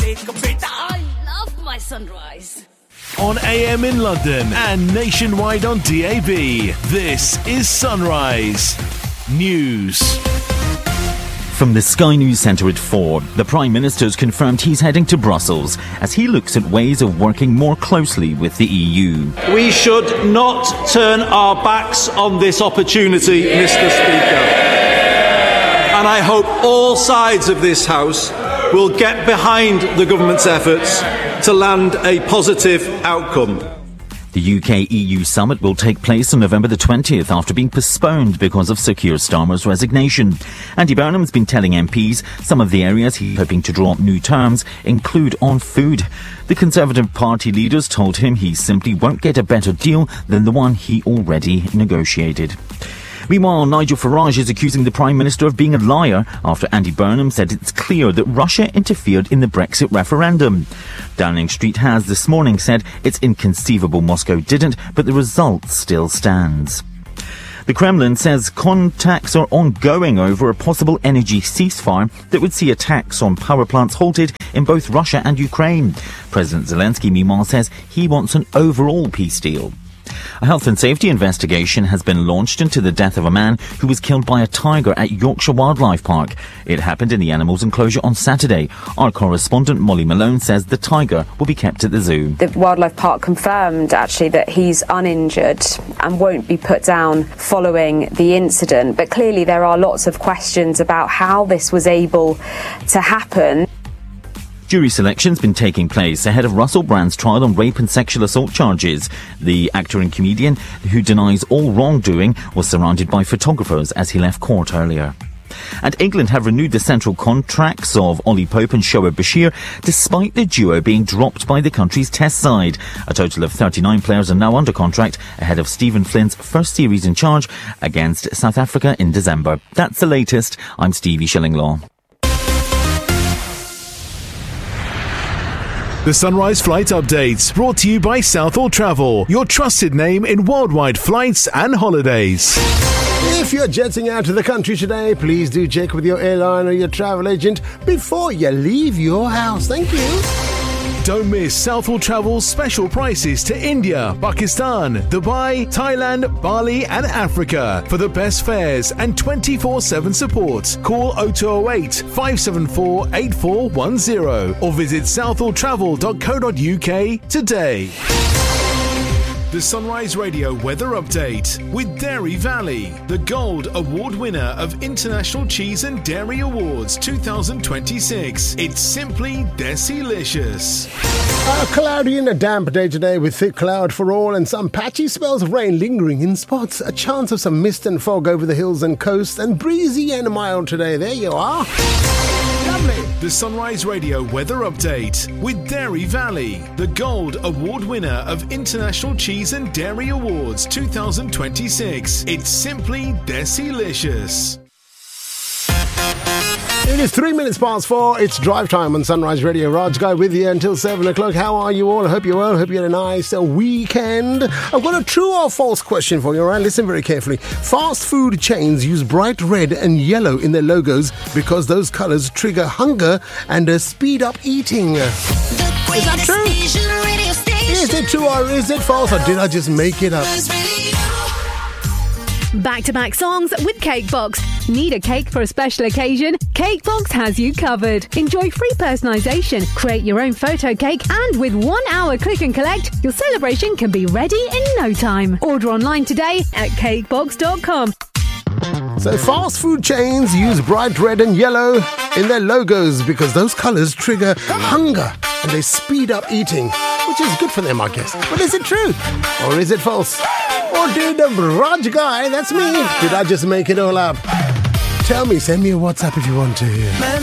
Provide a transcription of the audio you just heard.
I love my sunrise. On AM in London and nationwide on DAB, this is Sunrise News. From the Sky News Centre at 4, the Prime Minister's confirmed he's heading to Brussels as he looks at ways of working more closely with the EU. We should not turn our backs on this opportunity, Mr. Speaker. And I hope all sides of this House will get behind the government's efforts to land a positive outcome. The UK-EU summit will take place on November the 20th after being postponed because of Sir Keir Starmer's resignation. Andy Burnham's been telling MPs some of the areas he's hoping to draw up new terms include on food. The Conservative Party leaders told him he simply won't get a better deal than the one he already negotiated. Meanwhile, Nigel Farage is accusing the Prime Minister of being a liar after Andy Burnham said it's clear that Russia interfered in the Brexit referendum. Downing Street has this morning said it's inconceivable Moscow didn't, but the result still stands. The Kremlin says contacts are ongoing over a possible energy ceasefire that would see attacks on power plants halted in both Russia and Ukraine. President Zelensky, meanwhile, says he wants an overall peace deal. A health and safety investigation has been launched into the death of a man who was killed by a tiger at Yorkshire Wildlife Park. It happened in the animals enclosure on Saturday. Our correspondent Molly Malone says the tiger will be kept at the zoo. The Wildlife Park confirmed actually that he's uninjured and won't be put down following the incident. But clearly there are lots of questions about how this was able to happen. Jury selection's been taking place ahead of Russell Brand's trial on rape and sexual assault charges. The actor and comedian, who denies all wrongdoing, was surrounded by photographers as he left court earlier. And England have renewed the central contracts of Ollie Pope and Shoaib Bashir, despite the duo being dropped by the country's test side. A total of 39 players are now under contract ahead of Stephen Flynn's first series in charge against South Africa in December. That's the latest. I'm Stevie Shillinglaw. The Sunrise Flight Updates, brought to you by Southall Travel, your trusted name in worldwide flights and holidays. If you're jetting out to the country today, please do check with your airline or your travel agent before you leave your house. Thank you. Don't miss Southall Travel's special prices to India, Pakistan, Dubai, Thailand, Bali and Africa. For the best fares and 24/7 support, call 0208 574 8410 or visit southalltravel.co.uk today. The Sunrise Radio Weather Update with Dairy Valley, the Gold Award winner of International Cheese and Dairy Awards 2026. It's simply Desilicious. A cloudy and a damp day today with thick cloud for all and some patchy spells of rain lingering in spots. A chance of some mist and fog over the hills and coast, and breezy and mild today. There you are. Lovely. The Sunrise Radio Weather Update with Dairy Valley, the Gold Award winner of International Cheese and Dairy Awards 2026. It's simply Desilicious. It is 3 minutes past 4. It's drive time on Sunrise Radio. Raj Guy with you until 7 o'clock. How are you all? I hope you're well. I hope you had a nice weekend. I've got a true or false question for you, all right? Listen very carefully. Fast food chains use bright red and yellow in their logos because those colours trigger hunger and speed up eating. Is that true? Is it true or is it false? Or did I just make it up? Back-to-back songs with Cakebox. Need a cake for a special occasion? Cakebox has you covered. Enjoy free personalisation, create your own photo cake, and with 1 hour click and collect, your celebration can be ready in no time. Order online today at cakebox.com. So fast food chains use bright red and yellow in their logos because those colours trigger hunger and they speed up eating, which is good for them, I guess. But is it true? Or is it false? Or did the Raj Guy, that's me, did I just make it all up? Tell me, send me a WhatsApp if you want to.